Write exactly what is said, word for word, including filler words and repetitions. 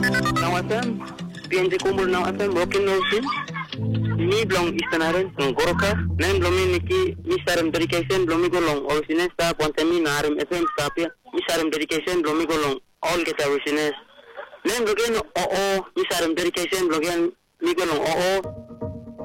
Now F M, P N J Kumul Now F M, Broken Notion. Ini belum istanaran, belum goroka. Nen belum ini ki misaram dedication belum igolong. Original sta pontemi narim F M tapi misaram dedication belum igolong. All kita original. Nen belum o o misaram dedication belum igolong o o.